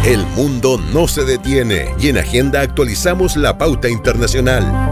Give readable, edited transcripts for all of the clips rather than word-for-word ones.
El mundo no se detiene y en Agenda actualizamos la pauta internacional.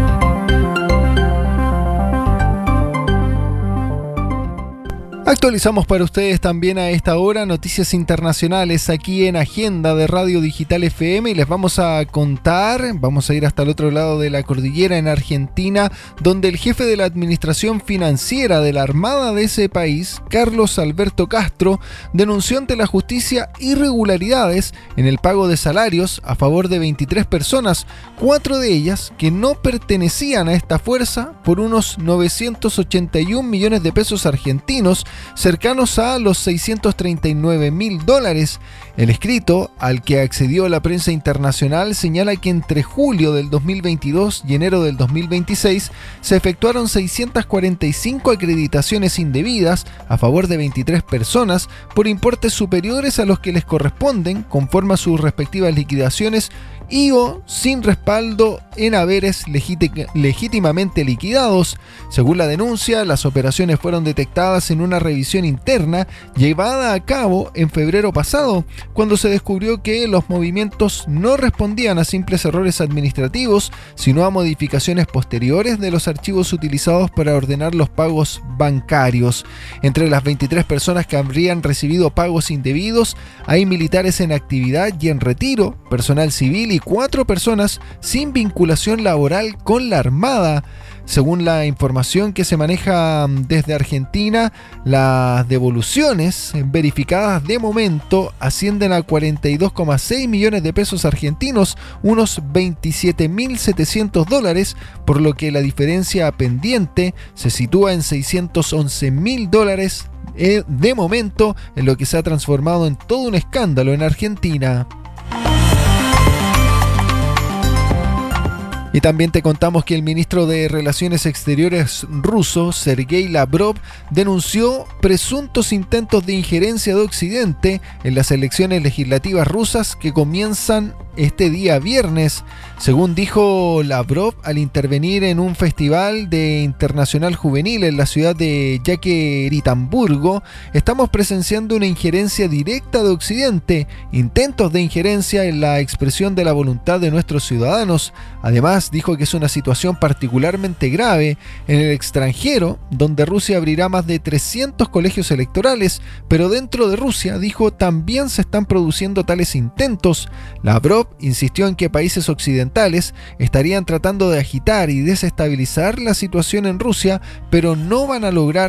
Actualizamos para ustedes también a esta hora noticias internacionales aquí en Agenda de Radio Digital FM y les vamos a contar, vamos a ir hasta el otro lado de la cordillera en Argentina, donde el jefe de la administración financiera de la Armada de ese país, Carlos Alberto Castro, denunció ante la justicia irregularidades en el pago de salarios a favor de 23 personas, 4 de ellas que no pertenecían a esta fuerza, por unos 981 millones de pesos argentinos, cercanos a los $639.000. El escrito, al que accedió la prensa internacional, señala que entre julio del 2022 y enero del 2026 se efectuaron 645 acreditaciones indebidas a favor de 23 personas por importes superiores a los que les corresponden conforme a sus respectivas liquidaciones y o sin respaldo en haberes legítimamente liquidados. Según la denuncia, las operaciones fueron detectadas en una revisión interna llevada a cabo en febrero pasado, cuando se descubrió que los movimientos no respondían a simples errores administrativos, sino a modificaciones posteriores de los archivos utilizados para ordenar los pagos bancarios. Entre las 23 personas que habrían recibido pagos indebidos, hay militares en actividad y en retiro, personal civil y 4 personas sin vinculación laboral con la Armada. Según la información que se maneja desde Argentina, las devoluciones verificadas de momento ascienden a 42,6 millones de pesos argentinos, unos $27.700, por lo que la diferencia pendiente se sitúa en $611.000 de momento, en lo que se ha transformado en todo un escándalo en Argentina. Y también te contamos que el ministro de Relaciones Exteriores ruso, Sergei Lavrov, denunció presuntos intentos de injerencia de Occidente en las elecciones legislativas rusas que comienzan este día viernes. Según dijo Lavrov al intervenir en un festival de internacional juvenil en la ciudad de Yekaterinburgo, estamos presenciando una injerencia directa de Occidente, intentos de injerencia en la expresión de la voluntad de nuestros ciudadanos. Además, dijo que es una situación particularmente grave en el extranjero, donde Rusia abrirá más de 300 colegios electorales, pero dentro de Rusia, dijo, también se están produciendo tales intentos. Lavrov insistió en que países occidentales estarían tratando de agitar y desestabilizar la situación en Rusia, pero no van a lograr